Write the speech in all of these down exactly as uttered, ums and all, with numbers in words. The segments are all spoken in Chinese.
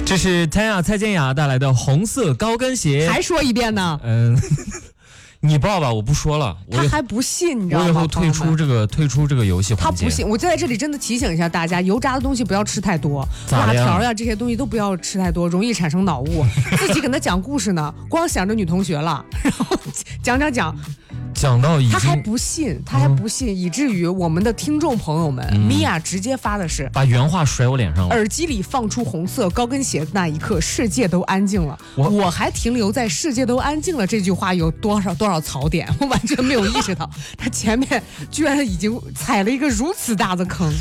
这是谭雅蔡健雅带来的红色高跟鞋， 还说一遍呢？ 嗯。你报吧，我不说了。 他还不信，你知道吗？ 我以后退出这个退出这个游戏环节。 他不信，我就在这里真的提醒一下大家，油炸的东西不要吃太多，辣条呀这些东西都不要吃太多，容易产生脑雾。自己跟他讲故事呢，光想着女同学了，然后讲讲讲。 讲到已经他还不信，他还不信，嗯、以至于我们的听众朋友们，米、嗯、娅直接发的是把原话甩我脸上了。 耳机里放出红色高跟鞋的那一刻，世界都安静了。我我还停留在世界都安静了这句话有多少多少槽点，我完全没有意识到，他前面居然已经踩了一个如此大的坑。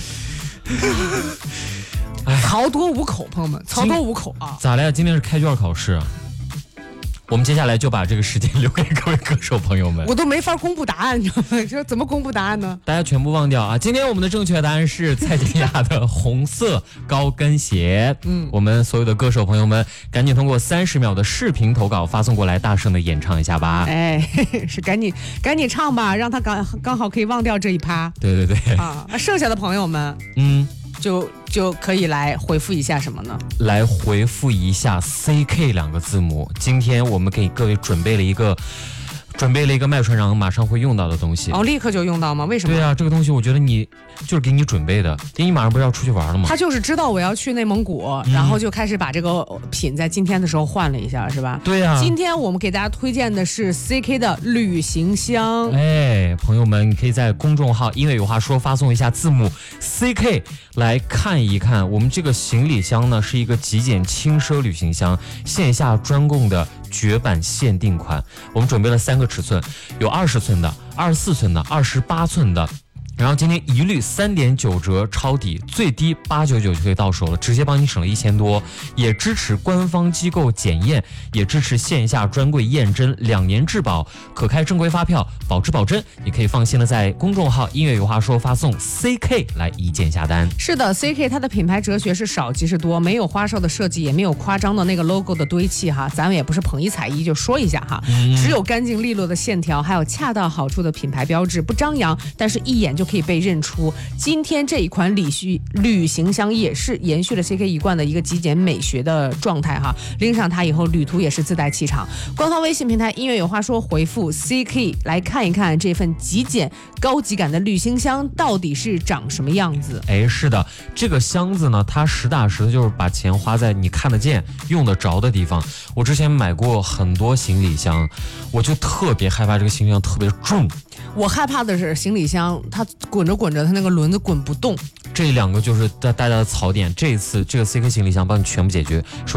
槽多无口，朋友们，槽多无口啊！ 咋了呀？今天是开卷考试。我们接下来就把这个时间留给各位歌手朋友们。 我都没法公布答案，你知道吗？这怎么公布答案呢？ 大家全部忘掉啊！今天我们的正确答案是蔡健雅的红色高跟鞋。嗯，我们所有的歌手朋友们，赶紧通过三十秒的视频投稿发送过来，大声的演唱一下吧！ 哎，是赶紧赶紧唱吧，让他刚刚好可以忘掉这一趴。 对对对啊，剩下的朋友们， 嗯。 就就可以来回复一下什么呢？ 来回复一下 C K 两个字母。今天我们给各位准备了一个，准备了一个麦船长马上会用到的东西。 哦，立刻就用到吗？为什么？ 对啊，这个东西我觉得你就是给你准备的，因为你马上不是要出去玩了吗？ 他就是知道我要去内蒙古，嗯、然后就开始把这个品在今天的时候换了一下，是吧？ 对啊。 今天我们给大家推荐的是 C K 的旅行箱。 哎，朋友们，你可以在公众号音乐有话说发送一下字母 C K 来看一看。我们这个行李箱呢是一个极简轻奢旅行箱，线下专供的绝版限定款。我们准备了三个尺寸，有二十寸的、二十四寸的、二十八寸的。然后今天一律三点九折抄底，最低八九九就可以到手了，直接帮你省了一千多，也支持官方机构检验，也支持线下专柜验真，两年质保，可开正规发票，保质保真。你可以放心的在公众号音乐有话说发送 C K 来一键下单。 是的 ，C K 它的品牌哲学是少即是多，没有花哨的设计，也没有夸张的那个 logo 的堆砌哈，咱们也不是捧一踩一就说一下哈，嗯、只有干净利落的线条，还有恰到好处的品牌标志，不张扬，但是一眼就可以被认出。今天这一款旅行旅行箱也是延续了 C K 一贯的一个极简美学的状态哈，拎上它以后旅途也是自带气场。官方微信平台音乐有话说回复 C K 来看一看这份极简高级感的旅行箱到底是长什么样子。 哎，是的，这个箱子呢，它实打实的就是把钱花在你看得见用得着的地方。我之前买过很多行李箱，我就特别害怕这个行李箱特别重。 我害怕的是行李箱它滚着滚着它那个轮子滚不动， 这两个就是大家的槽点。这一次这个 C K 行李箱帮你全部解决。